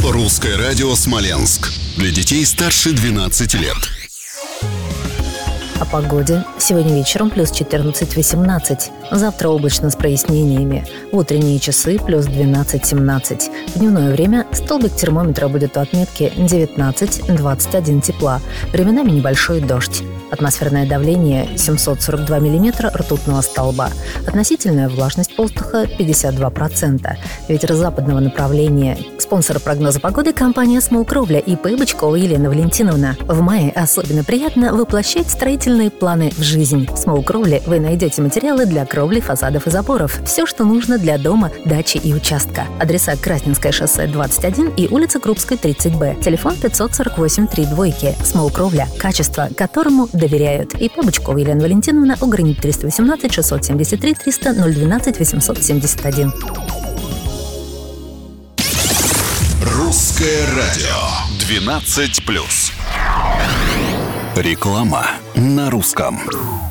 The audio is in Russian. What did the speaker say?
Русское радио «Смоленск». Для детей старше 12 лет. О погоде. Сегодня вечером плюс 14-18. Завтра облачно с прояснениями. В утренние часы плюс 12-17. В дневное время столбик термометра будет у отметки 19-21 тепла. Временами небольшой дождь. Атмосферное давление 742 миллиметра ртутного столба. Относительная влажность воздуха 52%. Ветер западного направления. Спонсор прогноза погоды — компания «Смолкровля» ИП Бычкова Елена Валентиновна. В мае особенно приятно воплощать строительные планы в жизнь. В «Смолкровле» вы найдете материалы для кровли, фасадов и заборов. Все, что нужно для дома, дачи и участка. Адреса: Красненское шоссе 21 и улица Крупской 30Б. Телефон 548 32. «Смолкровля» — качество, которому доверяют. ИП Бычкова Елена Валентиновна, Угранит 318 673 300 012 871. Русское радио 12+. Реклама на русском.